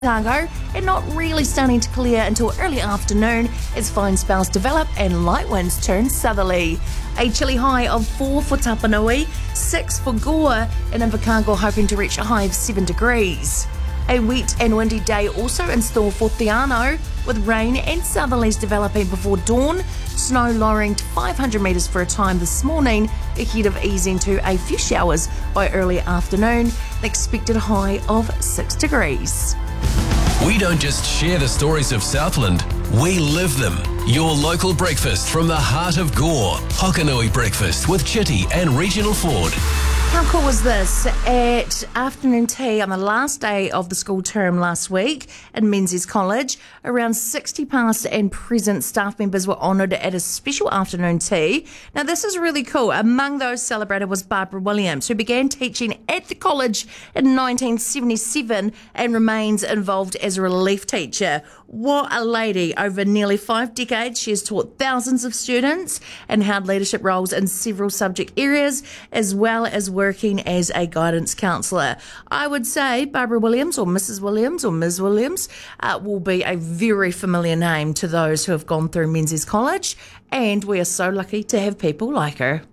Otago and not really starting to clear until early afternoon as fine spells develop and light winds turn southerly. A chilly high of 4 for Tapanui, 6 for Gore, and Invercargill hoping to reach a high of 7 degrees. A wet and windy day also in store for Te Anau, with rain and southerlies developing before dawn, snow lowering to 500 metres for a time this morning, ahead of easing to a few showers by early afternoon, the expected high of 6 degrees. We don't just share the stories of Southland, we live them. Your local breakfast from the heart of Gore. Hokanui Breakfast with Chitty and Regional Ford. How cool was this? At afternoon tea on the last day of the school term last week in Menzies College, around 60 past and present staff members were honoured at a special afternoon tea. Now this is really cool. Among those celebrated was Barbara Williams, who began teaching at the college in 1977 and remains involved as a relief teacher. What a lady. Over nearly 5 decades, she has taught thousands of students and held leadership roles in several subject areas, as well as working as a guidance counsellor. I would say Barbara Williams or Mrs. Williams or Ms. Williams will be a very familiar name to those who have gone through Menzies College, and we are so lucky to have people like her.